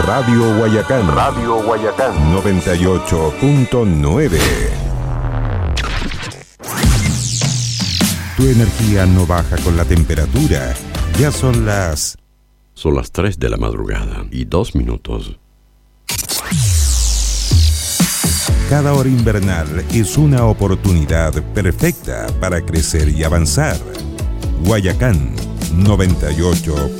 Radio Guayacán. Radio Guayacán. 98.9. Tu energía no baja con la temperatura. Ya son las 3 de la madrugada y 2 minutos. Cada hora invernal es una oportunidad perfecta para crecer y avanzar. Guayacán 98.